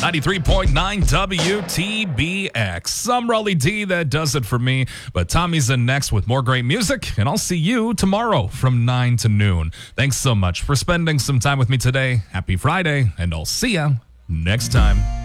93.9 WTBX. I'm Raleigh D. That does it for me. But Tommy's in next with more great music, and I'll see you tomorrow from 9 to noon. Thanks so much for spending some time with me today. Happy Friday, and I'll see ya next time.